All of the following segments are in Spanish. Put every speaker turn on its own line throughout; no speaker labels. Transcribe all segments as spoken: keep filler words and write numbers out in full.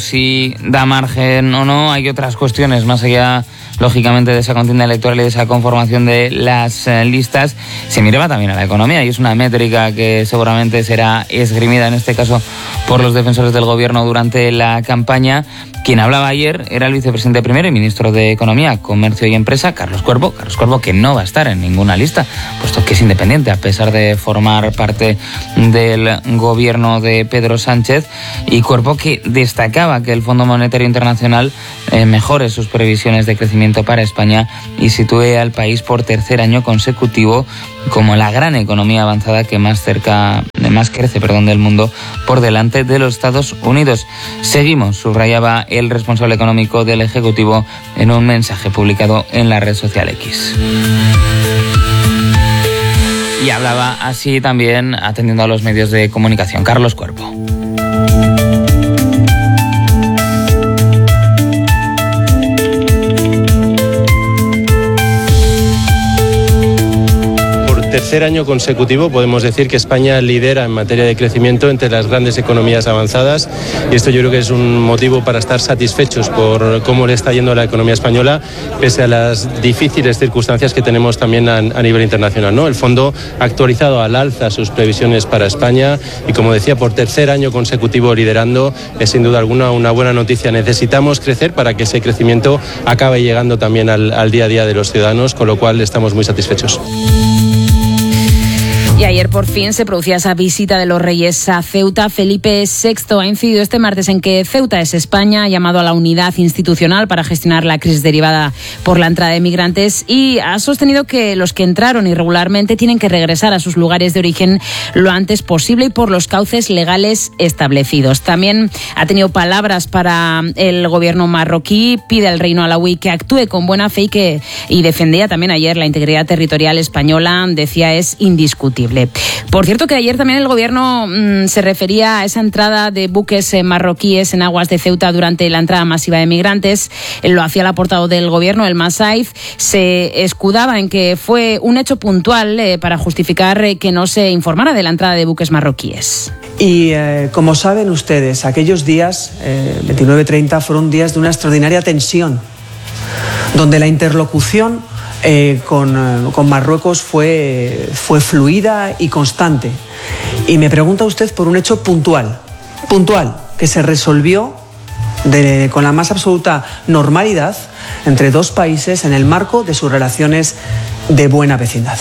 Si da margen o no, hay otras cuestiones más allá, lógicamente, de esa contienda electoral y de esa conformación de las eh, listas. Se miraba también a la economía y es una métrica que seguramente será esgrimida en este caso por los defensores del gobierno durante la campaña. Quien hablaba ayer era el vicepresidente primero y ministro de Economía, Comercio y Empresa, Carlos Cuervo. Carlos Cuervo, que no va a estar en ninguna lista, puesto que es independiente, a pesar de formar parte del gobierno de Pedro Sánchez. Y Cuervo, que destacaba que el Fondo Monetario Internacional eh, mejore sus previsiones de crecimiento para España y sitúe al país por tercer año consecutivo como la gran economía avanzada que más cerca, más crece, perdón, del mundo, por delante de los Estados Unidos. Seguimos, subrayaba el responsable económico del Ejecutivo en un mensaje publicado en la red social X. Y hablaba así también atendiendo a los medios de comunicación. Carlos Cuervo.
Tercer año consecutivo podemos decir que España lidera en materia de crecimiento entre las grandes economías avanzadas, y esto yo creo que es un motivo para estar satisfechos por cómo le está yendo a la economía española, pese a las difíciles circunstancias que tenemos también a, a nivel internacional, ¿no? El fondo ha actualizado al alza sus previsiones para España y, como decía, por tercer año consecutivo liderando, es sin duda alguna una buena noticia. Necesitamos crecer para que ese crecimiento acabe llegando también al, al día a día de los ciudadanos, con lo cual estamos muy satisfechos.
Y ayer por fin se producía esa visita de los reyes a Ceuta. Felipe sexto ha incidido este martes en que Ceuta es España, ha llamado a la unidad institucional para gestionar la crisis derivada por la entrada de migrantes y ha sostenido que los que entraron irregularmente tienen que regresar a sus lugares de origen lo antes posible y por los cauces legales establecidos. También ha tenido palabras para el gobierno marroquí, pide al reino alauí que actúe con buena fe y, que, y defendía también ayer la integridad territorial española, decía es indiscutible. Por cierto que ayer también el gobierno mmm, se refería a esa entrada de buques eh, marroquíes en aguas de Ceuta durante la entrada masiva de migrantes. Lo hacía la portavoz del gobierno, el Masaiz, se escudaba en que fue un hecho puntual eh, para justificar eh, que no se informara de la entrada de buques marroquíes.
Y eh, como saben ustedes, aquellos días, eh, veintinueve treinta, fueron días de una extraordinaria tensión, donde la interlocución Eh, con, eh, con Marruecos fue, fue fluida y constante. Y me pregunta usted por un hecho puntual, puntual, que se resolvió de, con la más absoluta normalidad entre dos países en el marco de sus relaciones de buena vecindad.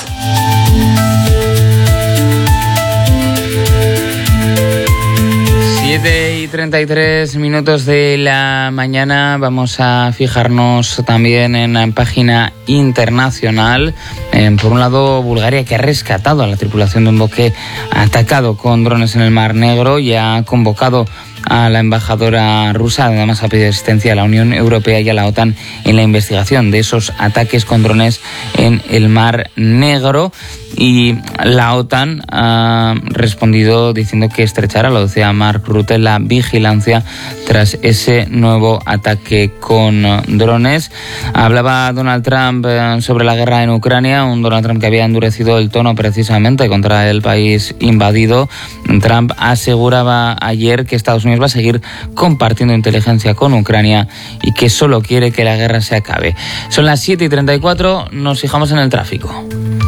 siete y treinta y tres minutos de la mañana. Vamos a fijarnos también en la página internacional. Eh, por un lado, Bulgaria, que ha rescatado a la tripulación de un buque atacado con drones en el Mar Negro y ha convocado a la embajadora rusa. Además, ha pedido asistencia a la Unión Europea y a la OTAN en la investigación de esos ataques con drones en el Mar Negro. Y la OTAN ha respondido diciendo que estrechará, lo decía Mark Rutte, la vigilancia tras ese nuevo ataque con drones. Hablaba Donald Trump sobre la guerra en Ucrania, un Donald Trump que había endurecido el tono precisamente contra el país invadido. Trump aseguraba ayer que Estados Unidos va a seguir compartiendo inteligencia con Ucrania y que solo quiere que la guerra se acabe. Son las siete y treinta y cuatro, nos fijamos en el tráfico.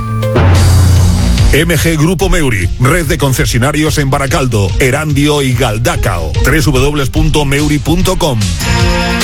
M G Grupo Meuri, red de concesionarios en Baracaldo, Erandio y Galdacao. doble u doble u doble u punto meuri punto com.